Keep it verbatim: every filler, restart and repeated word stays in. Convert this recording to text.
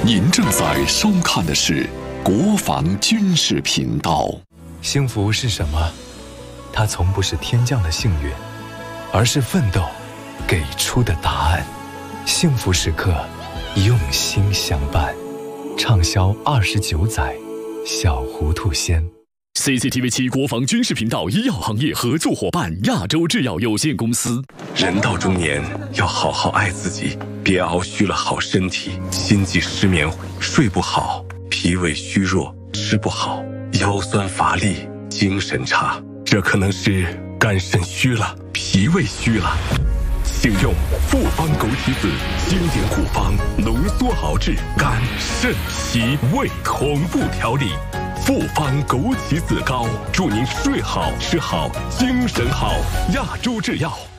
您正在收看的是国防军事频道。 幸福是什么？它从不是天降的幸运，而是奋斗给出的答案。幸福时刻，用心相伴，畅销二十九载。小糊涂仙。 C C T V 七国防军事频道医药行业合作伙伴亚洲制药有限公司。 人到中年，要好好爱自己，别熬虚了好身体，心悸失眠，睡不好，脾胃虚弱，吃不好，腰酸乏力，精神差，这可能是肝肾虚了，脾胃虚了。请用复方枸杞子经典古方浓缩熬制肝肾脾胃同步调理。复方枸杞子膏，祝您睡好吃好精神好。亚洲制药。